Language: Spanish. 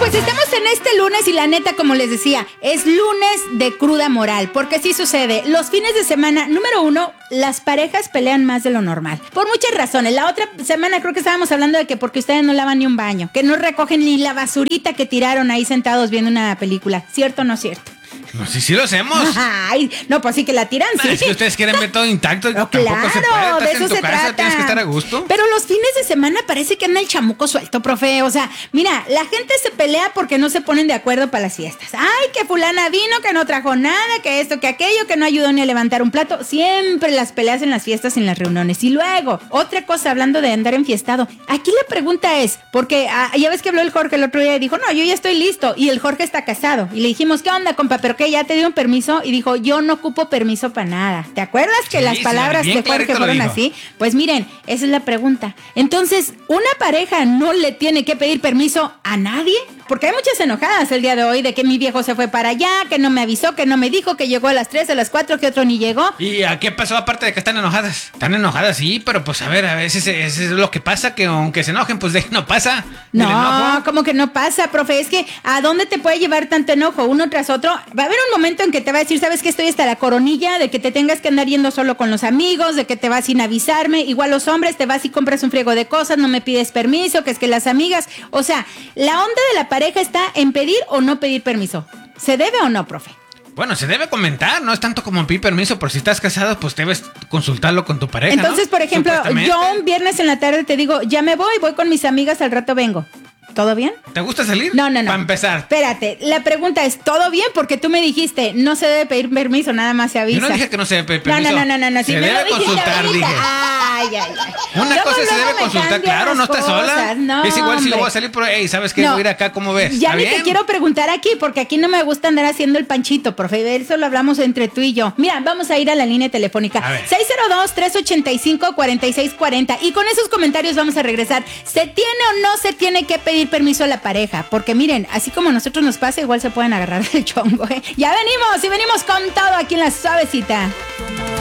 pues estamos en este lunes y la neta, como les decía, es lunes de cruda moral, porque sí sucede. Los fines de semana, número uno, las parejas pelean más de lo normal, por muchas razones. La otra semana creo que estábamos hablando de que porque ustedes no lavan ni un baño, que no recogen ni la basurita que tiraron ahí sentados viendo una película. ¿Cierto o no cierto? No, sí lo hacemos. Ay, no, pues sí que la tiran, sí. Es que ustedes quieren ver todo intacto. No, Tampoco claro, se puede. Estás de eso en tu se casa, trata. tienes que estar a gusto. Pero los fines de semana parece que anda el chamuco suelto, profe. O sea, mira, la gente se pelea porque no se ponen de acuerdo para las fiestas. Ay, que fulana vino, que no trajo nada, que esto, que aquello, que no ayudó ni a levantar un plato. Siempre las peleas en las fiestas y en las reuniones. Y luego, otra cosa, hablando de andar enfiestado. Aquí la pregunta es, porque ya ves que habló el Jorge el otro día y dijo, no, yo ya estoy listo. Y el Jorge está casado. Y le dijimos, ¿qué onda, compa? ¿Pero qué? ¿Ya te dio un permiso? Y dijo, yo no ocupo permiso para nada. ¿Te acuerdas que Sí, las palabras de Jorge fueron así? Pues miren, esa es la pregunta. Entonces, ¿una pareja no le tiene que pedir permiso a nadie? Porque hay muchas enojadas el día de hoy de que mi viejo se fue para allá, que no me avisó, que no me dijo, que llegó a las 3, a las 4, que otro ni llegó. ¿Y a qué pasó aparte de que están enojadas? Están enojadas, sí, pero pues a veces es lo que pasa, que aunque se enojen, pues no pasa. No, como que no pasa, profe. Es que ¿a dónde te puede llevar tanto enojo uno tras otro? Va a haber un momento en que te va a decir, ¿sabes qué? Estoy hasta la coronilla de que te tengas que andar yendo solo con los amigos, de que te vas sin avisarme. Igual los hombres, te vas y compras un friego de cosas, no me pides permiso, que es que las amigas. O sea, la onda de la pareja está en pedir o no pedir permiso. ¿Se debe o no, profe? Bueno, se debe comentar, no es tanto como pedir permiso, pero si estás casado, pues debes consultarlo con tu pareja. Entonces, ¿no? por ejemplo, yo un viernes en la tarde te digo, ya me voy con mis amigas, al rato vengo. ¿Todo bien? ¿Te gusta salir? No. Para empezar. Espérate, la pregunta es, ¿todo bien? Porque tú me dijiste, no se debe pedir permiso, nada más se avisa. Yo no dije que no se debe pedir permiso. No. Se debe consultar, dije. Ay. Una cosa se debe consultar, claro, no estás sola. No, es igual si hombre. yo voy a salir por ahí, ¿sabes qué? No. Voy a ir acá, ¿cómo ves? Ya ¿Está ni bien? te quiero preguntar aquí, porque aquí no me gusta andar haciendo el panchito, profe. Eso lo hablamos entre tú y yo. Mira, vamos a ir a la línea telefónica. 602-385-4640. Y con esos comentarios vamos a regresar. ¿Se tiene o no se tiene que pedir permiso a la pareja? Porque miren, así como a nosotros nos pasa, igual se pueden agarrar del chongo, ¿eh? Ya venimos con todo aquí en La Suavecita.